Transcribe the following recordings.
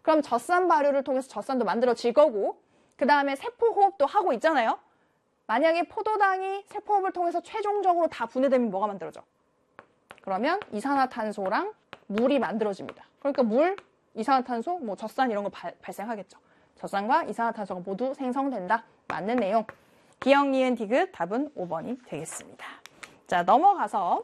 그럼 젖산 발효를 통해서 젖산도 만들어질 거고, 그 다음에 세포호흡도 하고 있잖아요. 만약에 포도당이 세포호흡을 통해서 최종적으로 다 분해되면 뭐가 만들어져? 그러면 이산화탄소랑 물이 만들어집니다. 그러니까 물, 이산화탄소, 뭐 젖산 이런 거 발생하겠죠. 젖산과 이산화탄소가 모두 생성된다. 맞는 내용. 기역, 니은, 디귿 답은 5번이 되겠습니다. 자, 넘어가서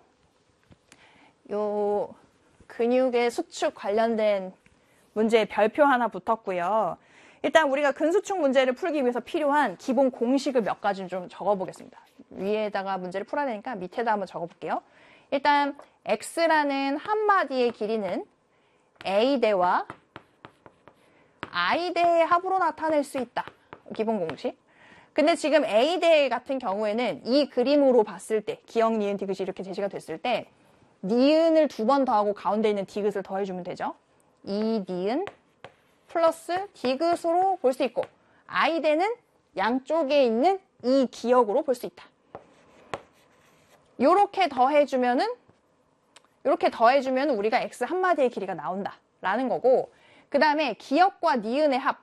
요 근육의 수축 관련된 문제의 별표 하나 붙었고요. 일단 우리가 근수축 문제를 풀기 위해서 필요한 기본 공식을 몇 가지 좀 적어보겠습니다. 위에다가 문제를 풀어야 되니까 밑에다 한번 적어볼게요. 일단 x라는 한 마디의 길이는 a대와 i대의 합으로 나타낼 수 있다. 기본 공식. 근데 지금 a대 같은 경우에는 이 그림으로 봤을 때 기역, 니은, 디귿이 이렇게 제시가 됐을 때 니은을 2번 더하고 가운데 있는 디귿을 더해주면 되죠. 이 니은 플러스 디귿으로 볼 수 있고 i대는 양쪽에 있는 이 기역으로 볼 수 있다. 요렇게 더해주면은 우리가 x 한 마디의 길이가 나온다 라는 거고, 그 다음에 기역과 니은의 합,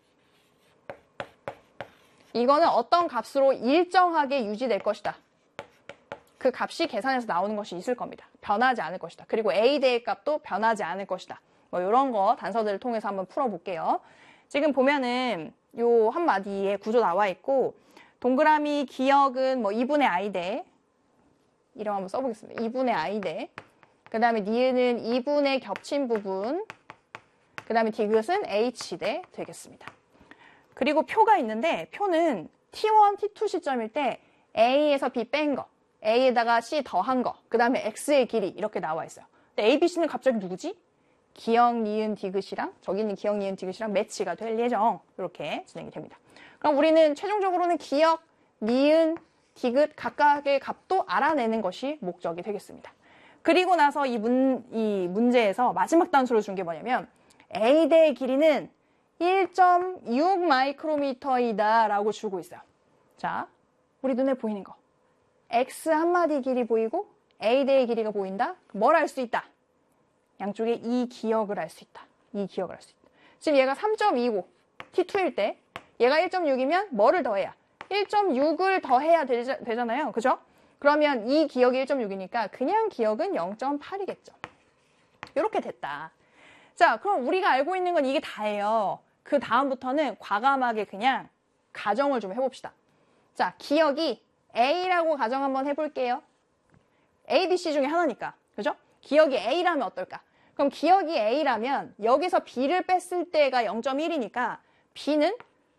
이거는 어떤 값으로 일정하게 유지될 것이다. 그 값이 계산해서 나오는 것이 있을 겁니다. 변하지 않을 것이다. 그리고 a대의 값도 변하지 않을 것이다. 뭐 이런 거 단서들을 통해서 한번 풀어볼게요. 지금 보면은 요 한 마디에 구조 나와 있고, 동그라미 기역은 뭐 2분의 i대, 이름 한번 써보겠습니다. 2분의 i대. 그 다음에 니은은 2분의 겹친 부분. 그 다음에 디귿은 h대 되겠습니다. 그리고 표가 있는데, 표는 t1, t2 시점일 때 a에서 b 뺀 거, a에다가 c 더한 거, 그 다음에 x의 길이 이렇게 나와 있어요. 근데 a, b, c는 갑자기 누구지? 기역, 니은, 디귿이랑, 저기 있는 기역, 니은, 디귿이랑 매치가 될 예정. 이렇게 진행이 됩니다. 그럼 우리는 최종적으로는 기역, 니은, 디귿 각각의 값도 알아내는 것이 목적이 되겠습니다. 그리고 나서 이 문제에서 마지막 단수로 준 게 뭐냐면 a대의 길이는 1.6 마이크로미터이다 라고 주고 있어요. 자, 우리 눈에 보이는 거. x 한 마디 길이 보이고 a대의 길이가 보인다? 뭘 알 수 있다? 양쪽에 이 기역을 알 수 있다. 이 기역을 알 수 있다. 지금 얘가 3.25 t2일 때 얘가 1.6이면 뭐를 더해야? 1.6을 더해야 되잖아요. 그죠? 그러면 이 기역이 1.6이니까 그냥 기역은 0.8이겠죠. 이렇게 됐다. 자, 그럼 우리가 알고 있는 건 이게 다예요. 그 다음부터는 과감하게 그냥 가정을 좀 해봅시다. 자, 기역이 A라고 가정 한번 해볼게요. A, B, C 중에 하나니까. 그죠? 기역이 A라면 어떨까? 그럼 기역이 A라면 여기서 B를 뺐을 때가 0.1이니까 B는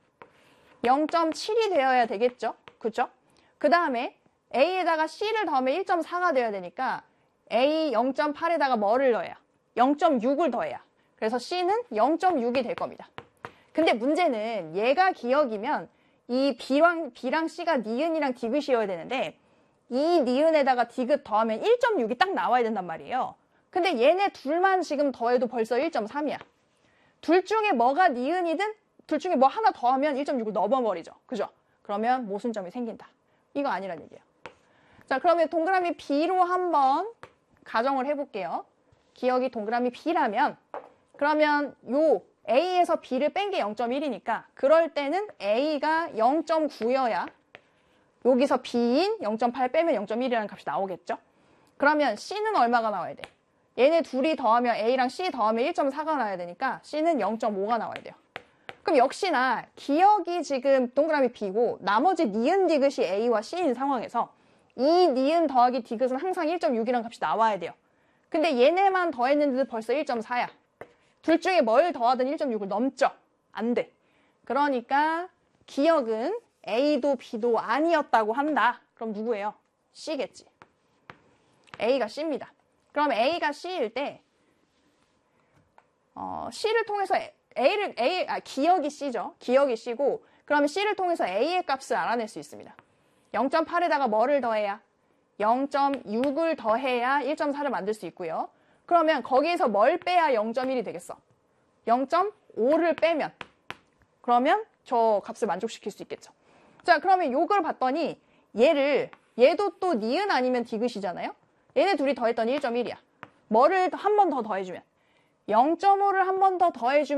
0.7이 되어야 되겠죠? 그죠? 그 다음에 A에다가 C를 더하면 1.4가 되어야 되니까 A 0.8에다가 뭐를 더해야? 0.6을 더해야. 그래서 C는 0.6이 될 겁니다. 근데 문제는 얘가 기역이면 이 B랑 C가 니은이랑 디귿이어야 되는데 이 니은에다가 디귿 더하면 1.6이 딱 나와야 된단 말이에요. 근데 얘네 둘만 지금 더해도 벌써 1.3이야. 둘 중에 뭐가 니은이든 둘 중에 뭐 하나 더하면 1.6을 넘어버리죠. 그죠? 그러면 모순점이 생긴다. 이거 아니란 얘기예요. 자, 그러면 동그라미 B로 한번 가정을 해볼게요. 기역이 동그라미 B라면 그러면 요 A에서 B를 뺀 게 0.1이니까 그럴 때는 A가 0.9여야 여기서 B인 0.8 빼면 0.1이라는 값이 나오겠죠? 그러면 C는 얼마가 나와야 돼? 얘네 둘이 더하면 A랑 C 더하면 1.4가 나와야 되니까 C는 0.5가 나와야 돼요. 그럼 역시나 기역이 지금 동그라미 B고 나머지 니은 디귿이 A와 C인 상황에서 이 니은 더하기 디귿은 항상 1.6이라는 값이 나와야 돼요. 근데 얘네만 더했는데도 벌써 1.4야. 둘 중에 뭘 더하든 1.6을 넘죠. 안 돼. 그러니까 기역은 A도 B도 아니었다고 한다. 그럼 누구예요? C겠지. A가 C입니다. 그럼 A가 C일 때 C를 통해서 기역이 C죠. 기역이 C고 그러면 C를 통해서 A의 값을 알아낼 수 있습니다. 0.8에다가 뭐를 더해야? 0.6을 더해야 1.4를 만들 수 있고요. 그러면 거기에서 뭘 빼야 0.1이 되겠어? 0.5를 빼면 그러면 저 값을 만족시킬 수 있겠죠. 자, 그러면 요걸 봤더니 얘도 또 니은 아니면 디귿이잖아요. 얘네 둘이 더했더니 1.1이야. 뭐를 한 번 더 더해주면 0.5를 한 번 더 더해주면